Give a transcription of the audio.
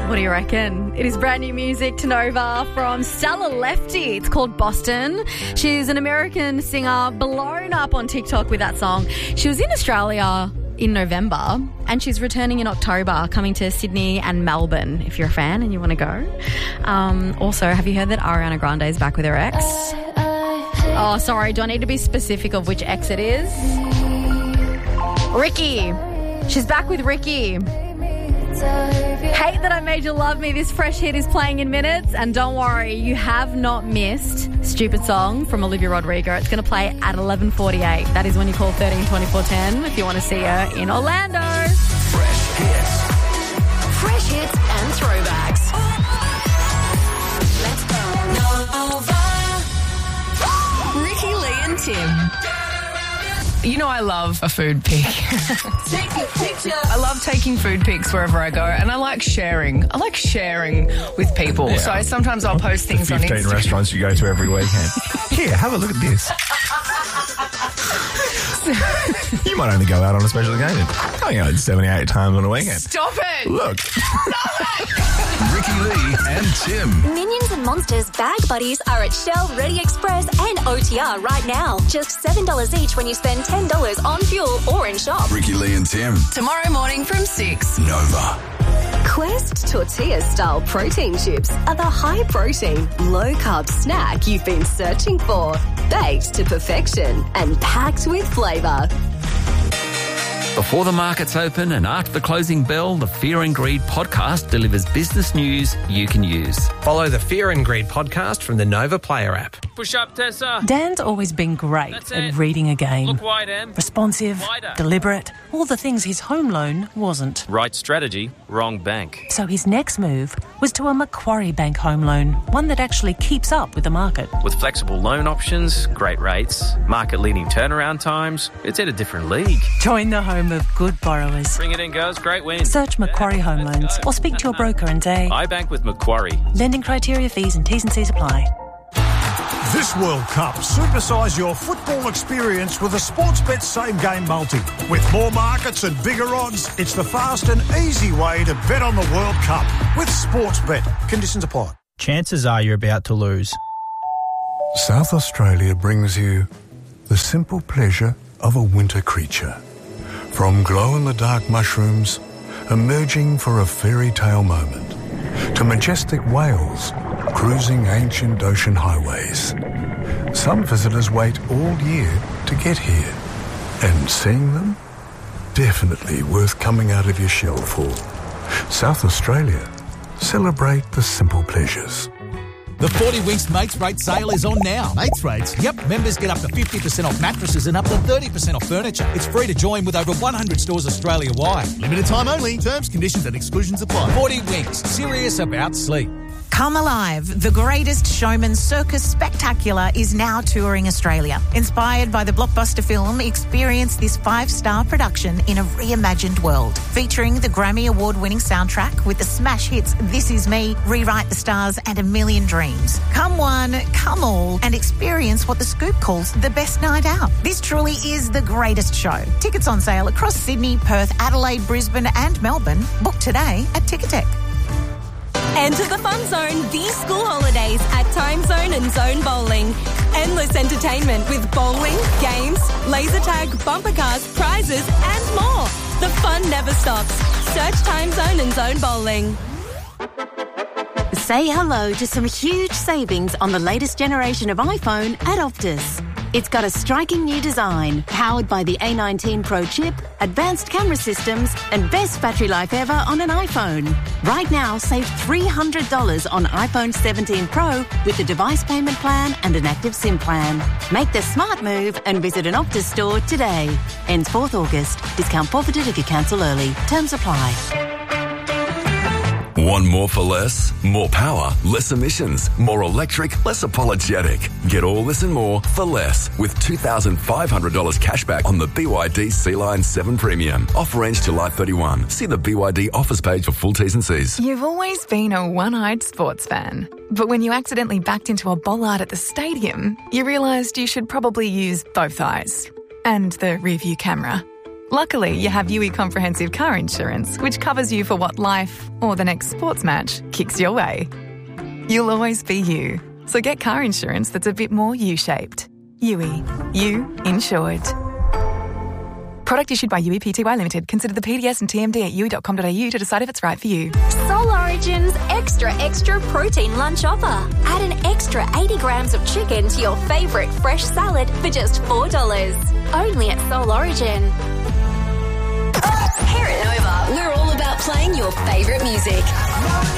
What do you reckon? It is brand new music to Nova from Stella Lefty. It's called Boston. She's an American singer, blown up on TikTok with that song. She was in Australia in November and she's returning in October, coming to Sydney and Melbourne if you're a fan and you want to go. Also, have you heard that Ariana Grande is back with her ex? Oh, sorry. Do I need to be specific of which ex it is? Ricky. She's back with Ricky. Hate That I Made You Love Me. This fresh hit is playing in minutes. And don't worry, you have not missed Stupid Song from Olivia Rodrigo. It's going to play at 11:48. That is when you call 13 24 10 if you want to see her in Orlando. Fresh hits. Fresh hits and throwbacks. Let's go. Nova. Ricky, Lee and Tim. You know I love a food pic. Take a picture. I love taking food pics wherever I go, and I like sharing. I like sharing with people. Yeah. So sometimes I'll post things on 15 Instagram. restaurants you go to every weekend. Here, have a look at this. You might only go out on a special occasion. Going out 78 times on a weekend. Stop it! Look. Ricky Lee and Tim. Minions and Monsters Bag Buddies are at Shell, Ready Express and OTR right now. Just $7 each when you spend $10 on fuel or in shop. Ricky Lee and Tim. Tomorrow morning from 6. Nova. Quest Tortilla-style protein chips are the high-protein, low-carb snack you've been searching for. Baked to perfection and packed with flavour. Before the markets open and after the closing bell, the Fear and Greed podcast delivers business news you can use. Follow the Fear and Greed podcast from the Nova Player app. Push up, Tessa. Dan's always been great at reading a game. Look wide, Em. Responsive, Wider. deliberate, all the things his home loan wasn't. Right strategy, wrong bank. So his next move was to a Macquarie Bank home loan, one that actually keeps up with the market. With flexible loan options, great rates, market-leading turnaround times, it's at a different league. Join the home of good borrowers. Bring it in, girls. Great win. Search Macquarie Home Loans or speak to your broker and say, I bank with Macquarie. lending criteria, fees and T's and C's apply. This World Cup, supersise your football experience with a Sportsbet same-game multi. With more markets and bigger odds, it's the fast and easy way to bet on the World Cup. With Sportsbet. Conditions apply. Chances are you're about to lose. South Australia brings you the simple pleasure of a winter creature. From glow-in-the-dark mushrooms emerging for a fairy tale moment, to majestic whales cruising ancient ocean highways. Some visitors wait all year to get here, and seeing them, definitely worth coming out of your shell for. South Australia, celebrate the simple pleasures. The 40 Winks Mates Rate sale is on now. Mates Rates? Yep, members get up to 50% off mattresses and up to 30% off furniture. It's free to join with over 100 stores Australia-wide. Limited time only. Terms, conditions and exclusions apply. 40 Winks. Serious about sleep. Come Alive, the Greatest Showman Circus Spectacular is now touring Australia. Inspired by the blockbuster film, experience this 5-star production in a reimagined world. Featuring the Grammy Award-winning soundtrack with the smash hits This Is Me, Rewrite the Stars and A Million Dreams. Come one, come all, and experience what The Scoop calls the best night out. This truly is the greatest show. Tickets on sale across Sydney, Perth, Adelaide, Brisbane and Melbourne. Book today at Ticketek. Enter the fun zone these school holidays at Time Zone and Zone Bowling. Endless entertainment with bowling, games, laser tag, bumper cars, prizes and more. The fun never stops. Search Time Zone and Zone Bowling. Say hello to some huge savings on the latest generation of iPhone at Optus. It's got a striking new design, powered by the A19 Pro chip, advanced camera systems, and best battery life ever on an iPhone. Right now, save $300 on iPhone 17 Pro with the device payment plan and an active SIM plan. Make the smart move and visit an Optus store today. Ends 4th August. Discount forfeited if you cancel early. Terms apply. Want more for less? More power, less emissions, more electric, less apologetic. Get all this and more for less with $2,500 cashback on the BYD Sea-Line 7 Premium. Offer ends July 31. See the BYD offers page for full T's and C's. You've always been a one-eyed sports fan. But when you accidentally backed into a bollard at the stadium, you realised you should probably use both eyes. And the rearview camera. Luckily, you have UE Comprehensive Car Insurance, which covers you for what life, or the next sports match, kicks your way. You'll always be you. So get car insurance that's a bit more U-shaped. UE. You insured. Product issued by UE Pty Limited. Consider the PDS and TMD at UE.com.au to decide if it's right for you. Soul Origin's extra protein lunch offer. Add an extra 80 grams of chicken to your favourite fresh salad for just $4. Only at Soul Origin. Here at Nova, we're all about playing your favourite music.